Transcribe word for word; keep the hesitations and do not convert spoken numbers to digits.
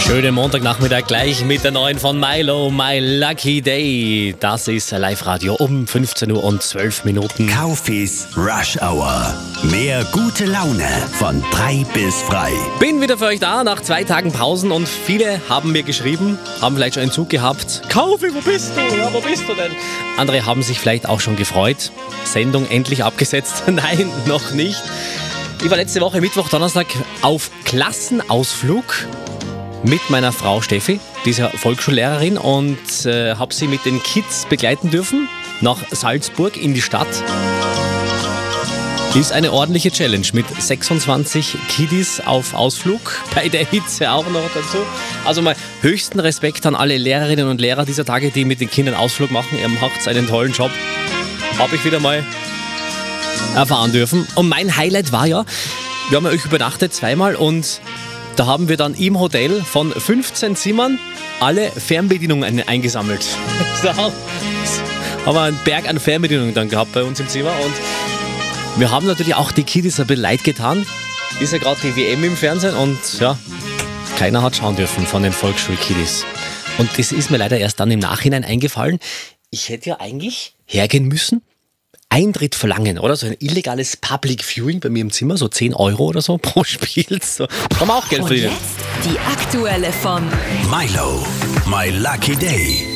Schönen Montagnachmittag gleich mit der neuen von Milo, My Lucky Day. Das ist Live-Radio um fünfzehn Uhr und zwölf Minuten. Kaufis Rush Hour. Mehr gute Laune von drei bis frei. Bin wieder für euch da nach zwei Tagen Pausen und viele haben mir geschrieben, haben vielleicht schon einen Zug gehabt. Kaufi, wo bist du? Ja, wo bist du denn? Andere haben sich vielleicht auch schon gefreut. Sendung endlich abgesetzt. Nein, noch nicht. Ich war letzte Woche Mittwoch, Donnerstag auf Klassenausflug mit meiner Frau Steffi, die ist ja Volksschullehrerin, und äh, habe sie mit den Kids begleiten dürfen nach Salzburg in die Stadt. Ist eine ordentliche Challenge mit sechsundzwanzig Kiddies auf Ausflug, bei der Hitze auch noch dazu. Also mal höchsten Respekt an alle Lehrerinnen und Lehrer dieser Tage, die mit den Kindern Ausflug machen. Ihr macht einen tollen Job. Habe ich wieder mal erfahren dürfen. Und mein Highlight war ja, wir haben ja euch übernachtet zweimal und da haben wir dann im Hotel von fünfzehn Zimmern alle Fernbedienungen eingesammelt. Da haben wir einen Berg an Fernbedienungen dann gehabt bei uns im Zimmer. Und wir haben natürlich auch die Kiddies ein bisschen leid getan. Ist ja gerade die W M im Fernsehen und ja, keiner hat schauen dürfen von den Volksschul-Kiddies. Und das ist mir leider erst dann im Nachhinein eingefallen. Ich hätte ja eigentlich hergehen müssen, Eintritt verlangen, oder? So ein illegales Public Viewing bei mir im Zimmer, so zehn Euro oder so pro Spiel. So. Kann man auch Geld Und verdienen. jetzt die aktuelle von Milo, My Lucky Day.